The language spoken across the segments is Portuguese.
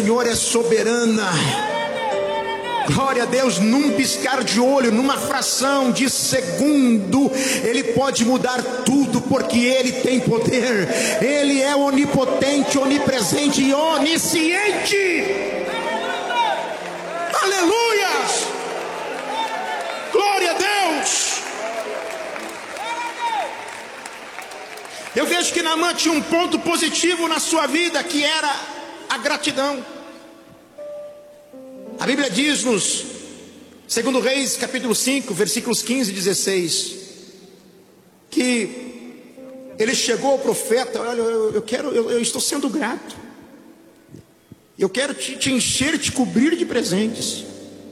Senhor é soberana. Glória a Deus, num piscar de olho, numa fração de segundo, Ele pode mudar tudo, porque Ele tem poder. Ele é onipotente, onipresente e onisciente. Aleluia! Glória a Deus! Eu vejo que Naamã tinha um ponto positivo na sua vida, que era a gratidão. A Bíblia diz-nos, segundo Reis, capítulo 5, versículos 15 e 16, que ele chegou ao profeta: olha, eu estou sendo grato, eu quero te encher, te cobrir de presentes.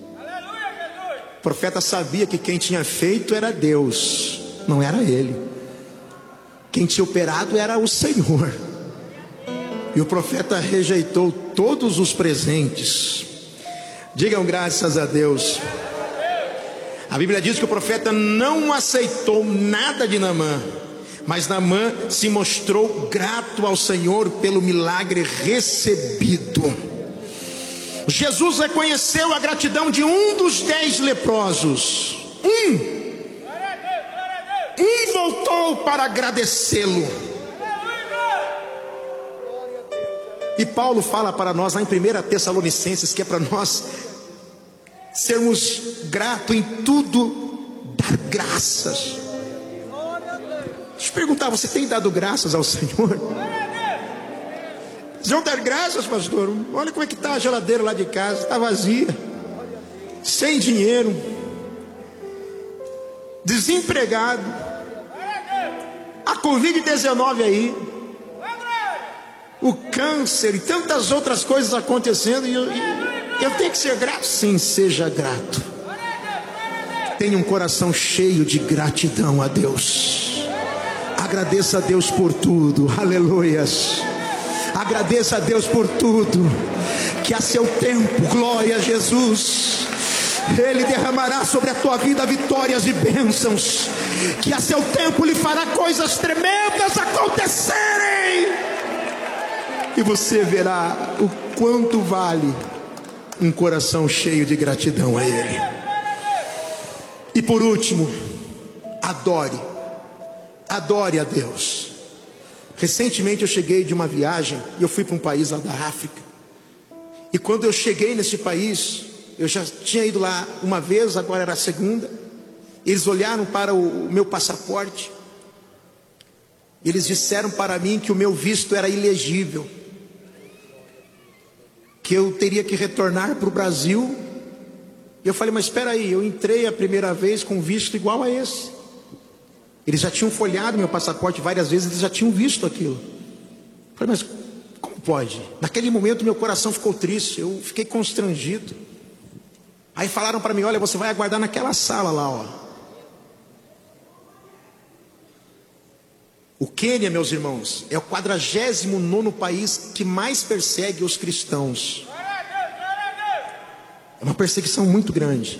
O profeta sabia que quem tinha feito era Deus, não era ele. Quem tinha operado era o Senhor. E o profeta rejeitou todos os presentes. Digam graças a Deus. A Bíblia diz que o profeta não aceitou nada de Naamã, mas Naamã se mostrou grato ao Senhor pelo milagre recebido. Jesus reconheceu a gratidão de um dos 10 leprosos. Um voltou para agradecê-lo. E Paulo fala para nós lá em 1 Tessalonicenses que é para nós sermos gratos em tudo, dar graças. Deixa eu perguntar, você tem dado graças ao Senhor? Vocês vão dar graças, pastor? Olha como é que está a geladeira lá de casa, está vazia, sem dinheiro, desempregado, a Covid-19 aí, o câncer e tantas outras coisas acontecendo, e eu tenho que ser grato. Sim, seja grato. Tenha um coração cheio de gratidão a Deus. Agradeça a Deus por tudo. Aleluias. Agradeça a Deus por tudo, que a seu tempo, glória a Jesus, Ele derramará sobre a tua vida vitórias e bênçãos, que a seu tempo lhe fará coisas tremendas acontecerem. E você verá o quanto vale um coração cheio de gratidão a Ele. E por último, adore a Deus. Recentemente eu cheguei de uma viagem e eu fui para um país lá da África. E quando eu cheguei nesse país, eu já tinha ido lá uma vez, agora era a segunda. Eles olharam para o meu passaporte. Eles disseram para mim que o meu visto era ilegível, que eu teria que retornar para o Brasil. E eu falei: mas espera aí, eu entrei a primeira vez com visto igual a esse. Eles já tinham folhado meu passaporte várias vezes, eles já tinham visto aquilo. Eu falei: mas como pode? Naquele momento meu coração ficou triste, eu fiquei constrangido. Aí falaram para mim: olha, você vai aguardar naquela sala lá, ó. O Quênia, meus irmãos, é o 49º país que mais persegue os cristãos. É uma perseguição muito grande.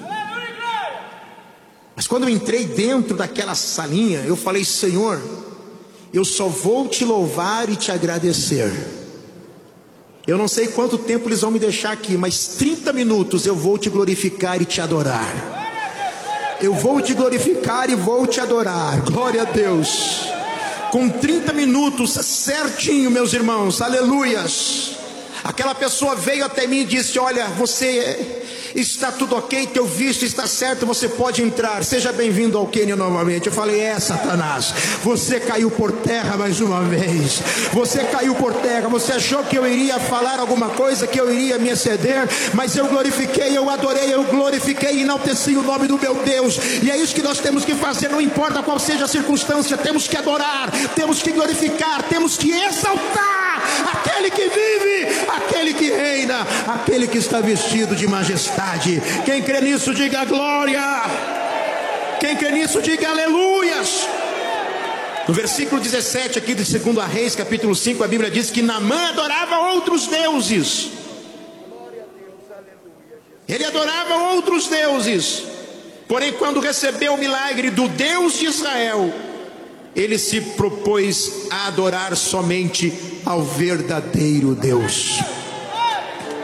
Mas quando eu entrei dentro daquela salinha, eu falei: Senhor, eu só vou te louvar e te agradecer. Eu não sei quanto tempo eles vão me deixar aqui, mas 30 minutos eu vou te glorificar e te adorar. Eu vou te glorificar e vou te adorar. Glória a Deus. Com 30 minutos certinho, meus irmãos, aleluias, aquela pessoa veio até mim e disse: olha, você está tudo ok, teu visto está certo, você pode entrar, seja bem-vindo ao Quênia novamente. Eu falei: Satanás, você caiu por terra mais uma vez, você caiu por terra. Você achou que eu iria falar alguma coisa, que eu iria me exceder, mas eu glorifiquei, eu adorei, eu glorifiquei e enalteci o nome do meu Deus. E é isso que nós temos que fazer, não importa qual seja a circunstância, temos que adorar, temos que glorificar, temos que exaltar aquele que vive, aquele que reina, aquele que está vestido de majestade. Quem crê nisso, diga glória. Quem crê nisso, diga aleluias. No versículo 17 aqui de 2 Reis, capítulo 5, a Bíblia diz que Naamã adorava outros deuses. Ele adorava outros deuses. Porém, quando recebeu o milagre do Deus de Israel, ele se propôs a adorar somente ao verdadeiro Deus.